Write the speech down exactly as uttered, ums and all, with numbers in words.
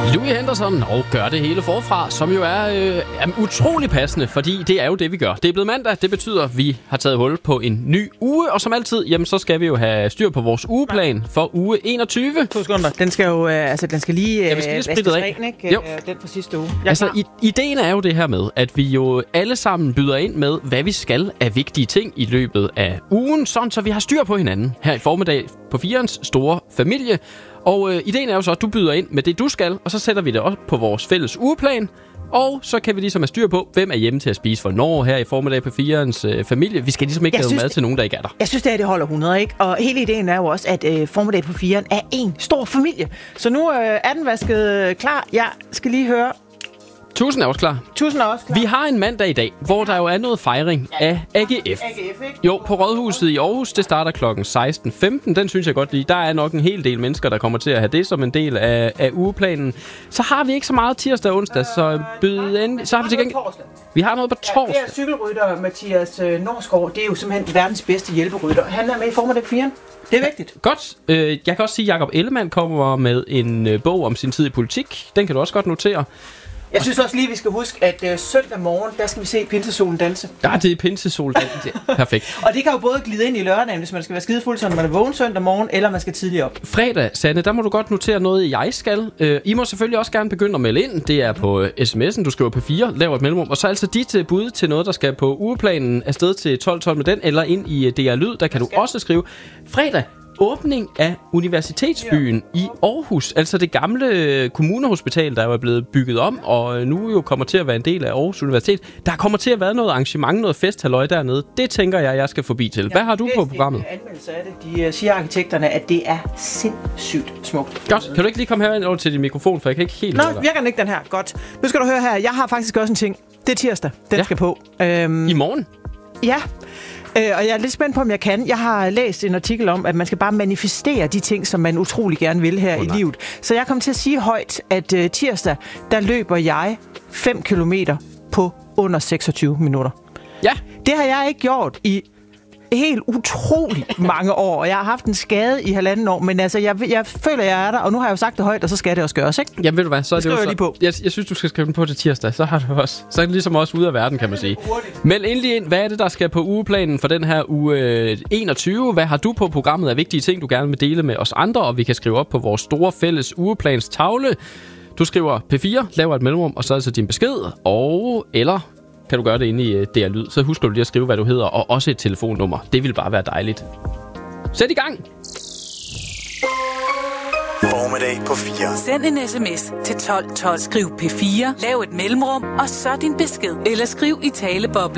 Louis Henderson og Gør det hele forfra, som jo er, øh, er utrolig passende, fordi det er jo det, vi gør. Det er blevet mandag, det betyder, at vi har taget hul på en ny uge, og som altid, jamen, så skal vi jo have styr på vores ugeplan for uge enogtyve. To sekunder. Den skal jo, øh, altså, den skal lige, øh, ja, vi skal lige spritte af. Ren, ikke? Jo. Den fra sidste uge. Jeg altså, i, ideen er jo det her med, at vi jo alle sammen byder ind med, hvad vi skal af vigtige ting i løbet af ugen, sådan så vi har styr på hinanden her i formiddag på firens store familie. Og øh, ideen er jo så, at du byder ind med det, du skal, og så sætter vi det op på vores fælles ugeplan. Og så kan vi ligesom have styr på, hvem er hjemme til at spise hvornår her i formiddag på firens øh, familie. Vi skal ligesom ikke lave mad det, til nogen, der ikke er der. Jeg synes, det er, det holder hundrede, ikke? Og hele ideen er jo også, at øh, formiddag på firen er en stor familie. Så nu øh, er den vasket klar. Jeg skal lige høre... Tusind er også klar. Tusind er også klar. Vi har en mandag i dag, hvor der jo er noget fejring af A G F. A G F, ikke? Jo, på Rådhuset i Aarhus. Det starter klokken seksten femten. Den synes jeg godt lide. Der er nok en hel del mennesker, der kommer til at have det som en del af, af ugeplanen. Så har vi ikke så meget tirsdag og onsdag, så byd ind. Så har vi til gengæld... Vi har noget på torsdag. Ja, det er cykelrytter Mathias Norsgaard. Det er jo simpelthen verdens bedste hjælperytter. Han er med i formiddag på firen. Det er vigtigt. Godt. Øh, jeg kan også sige, at Jakob Ellemann kommer med en øh, bog om sin tid i politik. Den kan du også godt notere. Jeg synes også lige, vi skal huske, at øh, søndag morgen, der skal vi se pinsesolen danse. Ja, det er pinsesolen danse. Perfekt. Og det kan jo både glide ind i lørdagen, hvis man skal være skidefuld, så man er vågen søndag morgen, eller man skal tidligt op. Fredag, Sanne, der må du godt notere noget, jeg skal. Øh, I må selvfølgelig også gerne begynde at melde ind. Det er på øh, sms'en, du skriver på fire, laver et mellemrum. Og så altså dit øh, bud til noget, der skal på ugeplanen afsted til tolv tolv med den, eller ind i øh, D R Lyd, der kan du også skrive. Fredag. Åbning af Universitetsbyen i Aarhus, altså det gamle kommunehospital, der jo er blevet bygget om, og nu jo kommer til at være en del af Aarhus Universitet. Der kommer til at være noget arrangement, noget festhalløj dernede. Det tænker jeg, jeg skal forbi til. Hvad har du på programmet? Anmeldelse af det. De siger arkitekterne, at det er sindssygt smukt. Godt. Kan du ikke lige komme herind over til din mikrofon, for jeg kan ikke helt... Nå, virker den ikke den her. Godt. Nu skal du høre her. Jeg har faktisk også en ting. Det er tirsdag. Den ja. skal på. Øhm, I morgen? Ja. Øh, og jeg er lidt spændt på, om jeg kan. Jeg har læst en artikel om, at man skal bare manifestere de ting, som man utrolig gerne vil her oh, i nej. livet. Så jeg kommer til at sige højt, at uh, tirsdag, der løber jeg fem kilometer på under seksogtyve minutter. Ja. Det har jeg ikke gjort i helt utrolig mange år, og jeg har haft en skade i halvanden år, men altså, jeg, jeg føler, jeg er der, og nu har jeg jo sagt det højt, og så skal det også gøres, ikke? Jamen ved du hvad, så er det, det jo jeg så... lige på. Jeg, jeg synes, du skal skrive den på til tirsdag, så har du også... Så er det ligesom også ude af verden, kan man sige. Men endelig ind, hvad er det, der skal på ugeplanen for den her uge enogtyve? Hvad har du på programmet af vigtige ting, du gerne vil dele med os andre, og vi kan skrive op på vores store fælles ugeplans tavle. Du skriver P fire, laver et mellemrum, og så altså din besked, og eller... kan du gøre det inde i D R Lyd. Så husk du lige at skrive, hvad du hedder, og også et telefonnummer. Det vil bare være dejligt. Sæt i gang! Formiddag på fire. Send en sms til tolv tolv. Skriv P fire, lav et mellemrum, og så din besked. Eller skriv i taleboble.